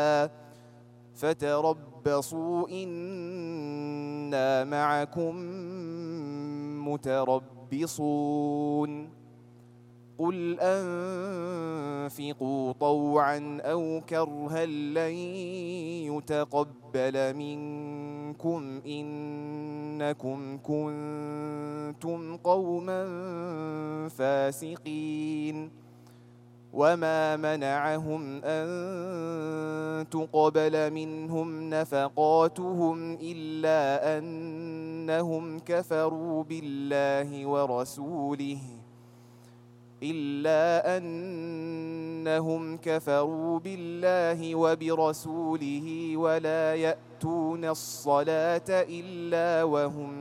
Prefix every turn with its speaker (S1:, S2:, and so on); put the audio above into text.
S1: فتربصوا إنا معكم متربصون قل أنفقوا طوعا أو كرها لن يتقبل منكم إنكم كنتم قوما فاسقين وما منعهم أن تقبل منهم نفقاتهم إلا أنهم كفروا بالله وبرسوله ولا يأتون الصلاة إلا وهم